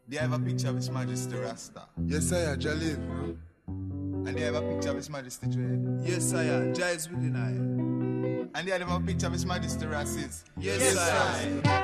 They have a picture of His Majesty Rasta. Yes, sire, Jalil. And they have a picture of His Majesty Dread. Yes, sire. Jah is within I. And they have a picture of His Majesty Rasis. Yes, sire.